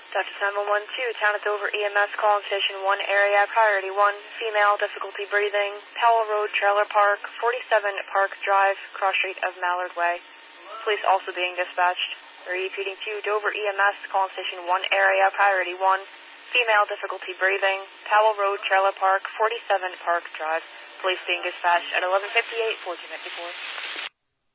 Dr. 9112, Town of Dover EMS calling Station 1 area, priority 1, female, difficulty breathing, Powell Road, Trailer Park, 47 Park Drive, cross street of Mallard Way. Police also being dispatched. Repeating to Dover EMS calling Station 1 area, priority 1, female, difficulty breathing, Powell Road, Trailer Park, 47 Park Drive. Police being dispatched at 11:58, 1454.